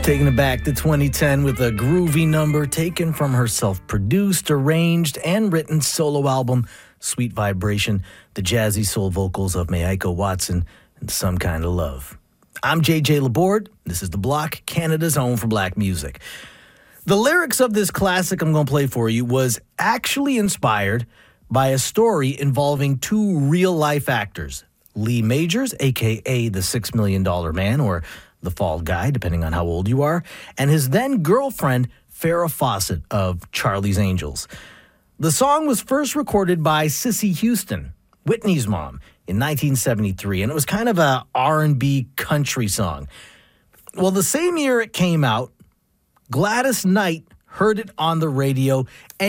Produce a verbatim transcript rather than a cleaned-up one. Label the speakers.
Speaker 1: Taking it back to twenty ten with a groovy number taken from her self-produced, arranged, and written solo album, Sweet Vibration, the jazzy soul vocals of Mayiko Watson, and Some Kind of Love. I'm J J Laborde. This is The Block, Canada's home for black music. The lyrics of this classic I'm going to play for you was actually inspired by a story involving two real-life actors, Lee Majors, a k a the Six Million Dollar Man, or the Fall Guy, depending on how old you are, and his then-girlfriend, Farrah Fawcett of Charlie's Angels. The song was first recorded by Cissy Houston, Whitney's mom, in nineteen seventy-three, and it was kind of a R and B country song. Well, the same year it came out, Gladys Knight heard it on the radio and